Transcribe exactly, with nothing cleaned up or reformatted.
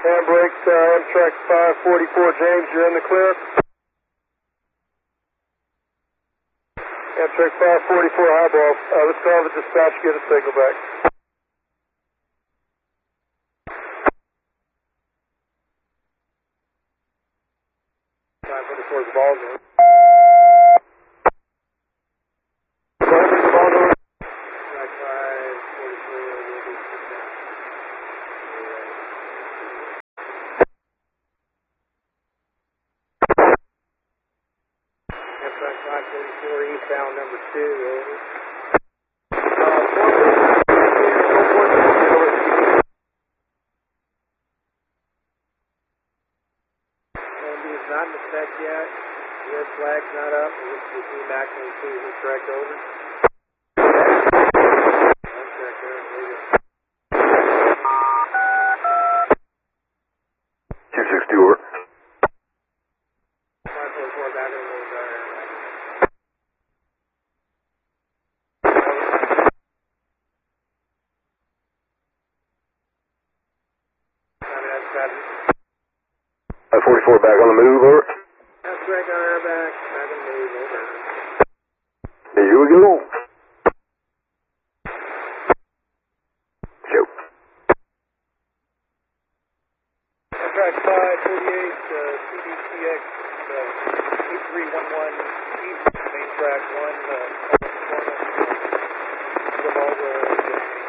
Handbrakes, uh, Amtrak five forty-four, James, you're in the clear. Amtrak five forty-four, highball. Uh, let's call the dispatch, get a signal back. five forty-four is the ball zone. Ball zone. Amtrak five forty-four, will be six down. Amtrak five forty-four, eastbound number two, over. It's not in effect yet. Red flag's not up. We'll just be back when we see the correct over. Correct there. two sixty over. five forty-four back in the lower five forty-four back on the move, over. That's correct on our back. Back in the move, over. Here we go. Show. Track five forty-eight, uh, C D C X, uh, eight three one one, east, main track one, uh, corner, Revolver,